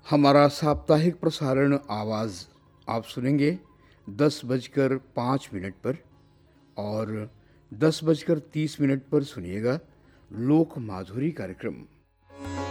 हमारा साप्ताहिक प्रसारण आवाज़ आप सुनेंगे 10:05 पर और 10:30 पर सुनिएगा लोक माधुरी कार्यक्रम।